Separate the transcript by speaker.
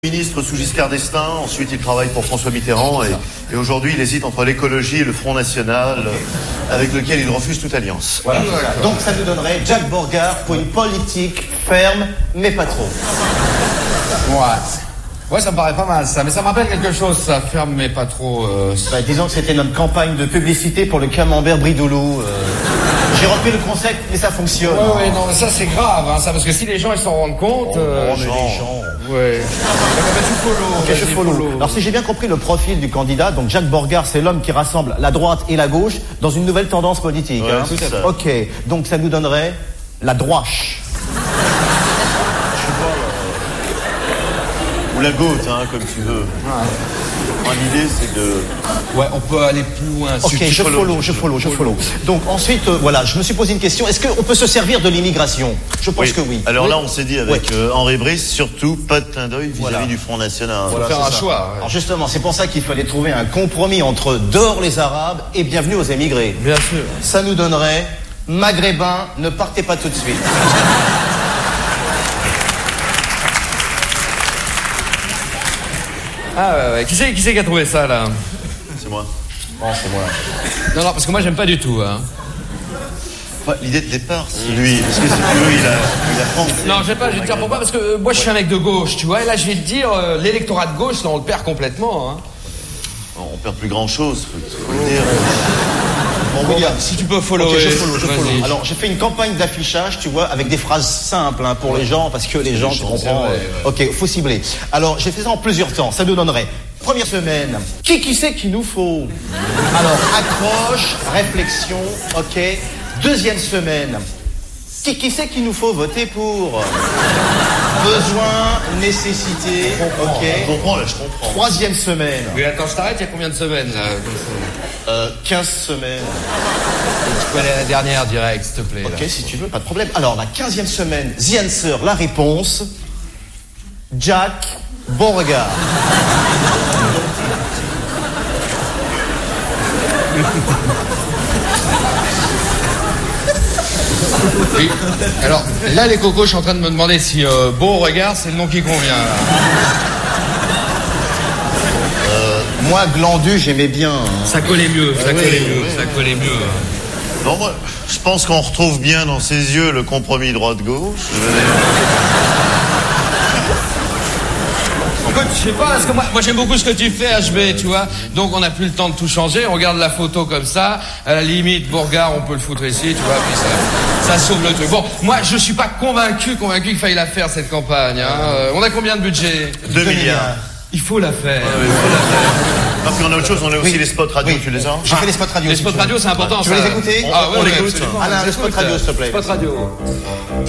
Speaker 1: Ministre sous Giscard d'Estaing, ensuite il travaille pour François Mitterrand et aujourd'hui il hésite entre l'écologie et le Front National avec lequel il refuse toute alliance.
Speaker 2: Voilà. Donc ça nous donnerait Jack Borgard pour une politique ferme mais pas trop.
Speaker 3: Ouais, ça me paraît pas mal ça, mais ça me rappelle quelque chose, ça, ferme mais pas trop.
Speaker 2: Disons que c'était notre campagne de publicité pour le camembert Bridoulou. J'ai repris le concept, mais ça fonctionne.
Speaker 3: Ouais, non, mais ça c'est grave, hein, ça, parce que si les gens ils s'en rendent compte.
Speaker 2: Les gens.
Speaker 3: Ouais.
Speaker 2: Je follow. Alors si j'ai bien compris le profil du candidat, donc Jack Borgard, c'est l'homme qui rassemble la droite et la gauche dans une nouvelle tendance politique.
Speaker 1: Ouais,
Speaker 2: hein.
Speaker 1: c'est ça.
Speaker 2: Ok, donc ça nous donnerait la droite.
Speaker 1: Ou la goutte, hein, comme tu veux. L'idée c'est de...
Speaker 3: Ouais, on peut aller plus loin.
Speaker 2: Ok, je follow. Donc ensuite, voilà, je me suis posé une question. Est-ce qu'on peut se servir de l'immigration? Je pense que oui.
Speaker 1: Alors là, on s'est dit avec Henri Brice, surtout pas de clin d'œil vis-à-vis du Front National.
Speaker 3: Voilà, faire un choix. Ouais.
Speaker 2: Alors justement, c'est pour ça qu'il fallait trouver un compromis entre dehors les Arabes et bienvenue aux émigrés.
Speaker 3: Bien sûr.
Speaker 2: Ça nous donnerait Maghrébins, ne partez pas tout de suite.
Speaker 3: Ah ouais. Qui c'est qui a trouvé ça là?
Speaker 1: C'est moi.
Speaker 2: Bon, c'est moi.
Speaker 3: Non, parce que moi j'aime pas du tout. Hein.
Speaker 1: Ouais, l'idée de départ, c'est lui. Parce que si tu veux, il a pensé.
Speaker 3: Non, je vais te dire pourquoi, parce que moi je suis un mec de gauche, tu vois, et là je vais te dire, l'électorat de gauche, là on le perd complètement. Hein.
Speaker 1: On perd plus grand-chose, faut le dire.
Speaker 2: Bon, William,
Speaker 3: si tu peux follow.
Speaker 2: Okay, je follow. Alors, j'ai fait une campagne d'affichage, tu vois, avec des phrases simples pour les gens, parce que les gens, tu comprends. Ok, faut cibler. Alors, j'ai fait ça en plusieurs temps. Ça nous donnerait, première semaine, qui c'est qu'il nous faut? Alors, accroche, réflexion, ok. Deuxième semaine, qui c'est qu'il nous faut voter pour? Besoin, nécessité, ok.
Speaker 1: Je comprends.
Speaker 2: Troisième semaine.
Speaker 3: Oui, attends, je t'arrête, il y a combien de semaines là?
Speaker 2: 15 semaines.
Speaker 3: Tu peux aller à la dernière direct, s'il te plaît.
Speaker 2: Ok, si tu veux, pas de problème. Alors, la 15e semaine, the answer, la réponse, Jack Borgard.
Speaker 3: Oui. Alors, là, les cocos, je suis en train de me demander si Beauregard, c'est le nom qui convient.
Speaker 2: Moi, Glandu, j'aimais bien.
Speaker 3: Ça collait mieux, ça collait mieux.
Speaker 1: Non, moi, je pense qu'on retrouve bien dans ses yeux le compromis droite-gauche.
Speaker 3: Écoute, je sais pas, parce que moi j'aime beaucoup ce que tu fais, HB, tu vois. Donc on n'a plus le temps de tout changer. On regarde la photo comme ça. À la limite, Borgard, on peut le foutre ici, tu vois. Puis ça sauve le truc. Bon, moi je suis pas convaincu qu'il faille la faire cette campagne. Hein. On a combien de budget?
Speaker 1: 2 milliards.
Speaker 3: Il faut la faire.
Speaker 1: Parce qu'on a autre chose, on a aussi les spots radio, tu les as?
Speaker 2: J'ai fait les spots radio.
Speaker 3: Les spots radio, c'est important.
Speaker 2: Tu veux les écouter?
Speaker 1: On l'écoute.
Speaker 2: Alain, le spot radio, s'il te plaît.
Speaker 3: Spot radio.